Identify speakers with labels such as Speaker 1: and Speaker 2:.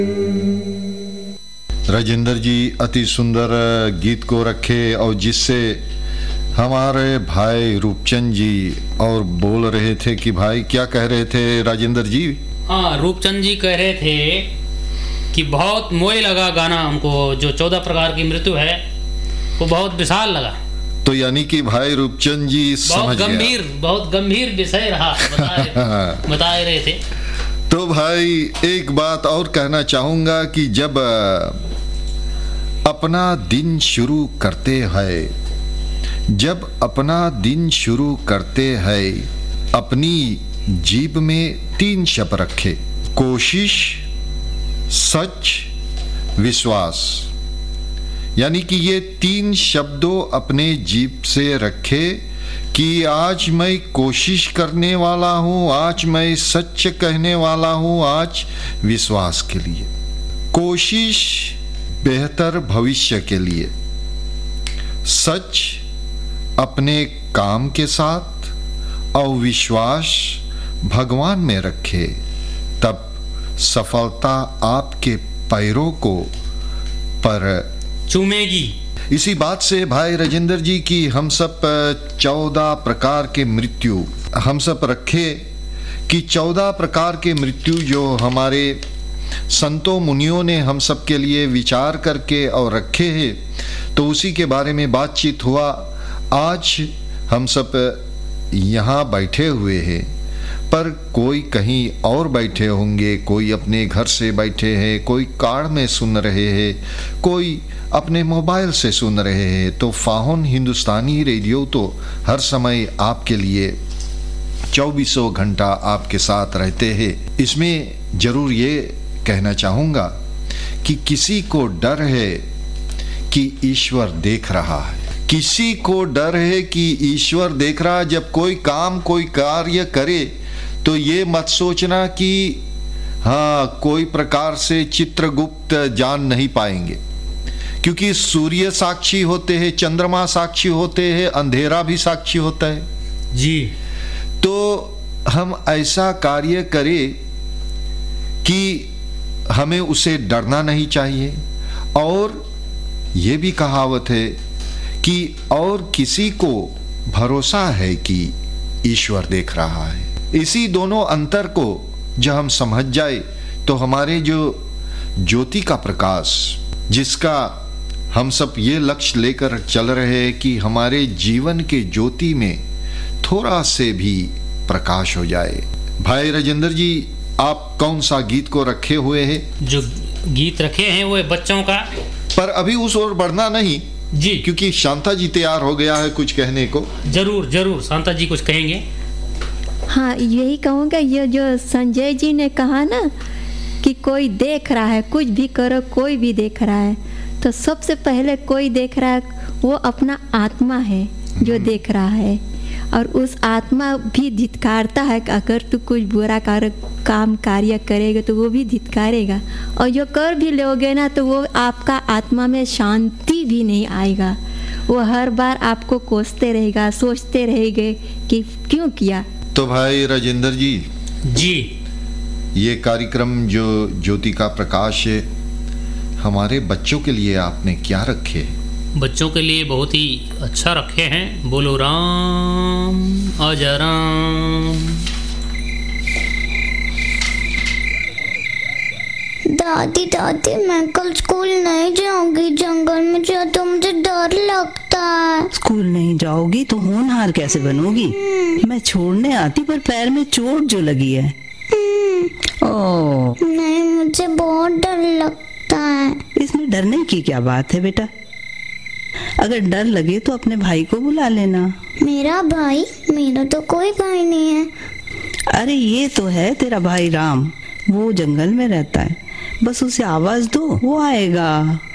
Speaker 1: राजेंद्र जी अति सुंदर गीत को रखे और जिससे हमारे भाई रूपचंद जी और बोल रहे थे कि भाई क्या कह रहे थे राजेंद्र जी?
Speaker 2: हाँ, रूपचंद जी कह रहे थे कि बहुत मोह लगा गाना हमको, जो 14 प्रकार की मृत्यु है वो बहुत विशाल लगा।
Speaker 1: तो यानी कि भाई रूपचंद जी समझ गया।
Speaker 2: बहुत गंभीर विषय रहा बता रहे थे।
Speaker 1: तो भाई एक बात और कहना चाहूंगा कि जब अपना दिन शुरू करते हैं, अपनी जीभ में 3 शब्द रखे, कोशिश, सच, विश्वास। यानी कि ये 3 शब्दों अपने जीभ से रखे कि आज मैं कोशिश करने वाला हूं, आज मैं सच कहने वाला हूं, आज विश्वास के लिए। कोशिश बेहतर भविष्य के लिए, सच अपने काम के साथ और विश्वास भगवान में रखे, तब सफलता आपके पैरों को पर
Speaker 2: चूमेगी।
Speaker 1: इसी बात से भाई राजेंद्र जी की हम सब 14 प्रकार के मृत्यु हम सब रखे कि 14 प्रकार के मृत्यु जो हमारे संतों मुनियों ने हम सब के लिए विचार करके और रखे हैं, तो उसी के बारे में बातचीत हुआ। आज हम सब यहाँ बैठे हुए हैं, पर कोई कहीं और बैठे होंगे, कोई अपने घर से बैठे हैं, कोई कार में सुन रहे हैं, कोई अपने मोबाइल से सुन रहे हैं। तो फाहुन हिंदुस्तानी रेडियो तो हर समय आपके लिए 24 घंटा आपके साथ रहते हैं। इसमें जरूर ये कहना चाहूँगा कि किसी को डर है कि ईश्वर देख रहा है, किसी को डर है कि ईश्वर देख रहा है। जब कोई काम कोई कार्य करे तो ये मत सोचना कि हाँ कोई प्रकार से चित्रगुप्त जान नहीं पाएंगे, क्योंकि सूर्य साक्षी होते हैं, चंद्रमा साक्षी होते हैं, अंधेरा भी साक्षी होता है
Speaker 2: जी।
Speaker 1: तो हम ऐसा कार्य करें कि हमें उसे डरना नहीं चाहिए। और ये भी कहावत है कि और किसी को भरोसा है कि ईश्वर देख रहा है। इसी दोनों अंतर को जब हम समझ जाए तो हमारे जो ज्योति का प्रकाश, जिसका हम सब ये लक्ष्य लेकर चल रहे हैं कि हमारे जीवन के ज्योति में थोड़ा से भी प्रकाश हो जाए। भाई राजेंद्र जी, आप कौन सा गीत को रखे हुए हैं?
Speaker 2: जो गीत रखे हैं वो है बच्चों का,
Speaker 1: पर अभी उस ओर बढ़ना नहीं
Speaker 2: जी,
Speaker 1: क्योंकि शांता जी तैयार हो गया है कुछ कहने को।
Speaker 2: जरूर शांता जी कुछ कहेंगे।
Speaker 3: हाँ, यही कहूँगा, ये जो संजय जी ने कहा ना कि कोई देख रहा है, कुछ भी करो कोई भी देख रहा है, तो सबसे पहले कोई देख रहा है वो अपना आत्मा है जो देख रहा है। और उस आत्मा भी धिक्कारता है कि अगर तू कुछ बुरा काम कार्य करेगा तो वो भी धिक्कारेगा, और जो कर भी लोगे ना तो वो आपका आत्मा में शांति भी नहीं आएगा। वो हर बार आपको कोसते रहेगा, सोचते रहेंगे कि क्यों किया।
Speaker 1: तो भाई राजेंद्र जी ये कार्यक्रम जो ज्योति का प्रकाश है, हमारे बच्चों के लिए आपने क्या रखे?
Speaker 2: बच्चों के लिए बहुत ही अच्छा रखे हैं। बोलो राम आजा राम।
Speaker 4: दादी मैं कल स्कूल नहीं जाऊंगी, जंगल में जाओ तो मुझे डर लगता है।
Speaker 5: स्कूल नहीं जाओगी तो होनहार कैसे बनोगी? मैं छोड़ने आती पर पैर में चोट जो लगी है। ओह
Speaker 4: नहीं, मुझे बहुत डर लगता है।
Speaker 5: इसमें डरने की क्या बात है बेटा? अगर डर लगे तो अपने भाई को बुला लेना।
Speaker 4: मेरा भाई? मेरा तो कोई भाई नहीं है।
Speaker 5: अरे ये तो है तेरा भाई राम, वो जंगल में रहता है, बस उसे आवाज दो वो आएगा।